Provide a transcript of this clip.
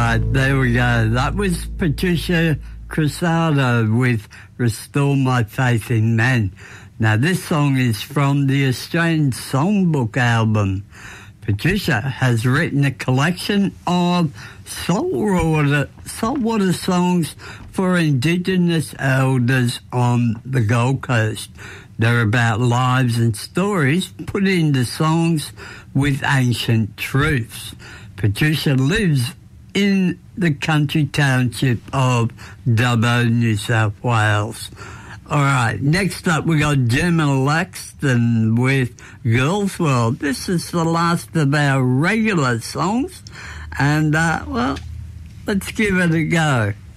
right, there we go. That was Patricia Cruzado with Restore My Faith in Men. Now, this song is from the Australian Songbook album. Patricia has written a collection of saltwater songs for Indigenous elders on the Gold Coast. They're about lives and stories put into songs with ancient truths. Patricia lives in the country township of Dubbo, New South Wales. All right, next up we got Gemma Laxton with Girls World. This is the last of our regular songs, and, well, let's give it a go.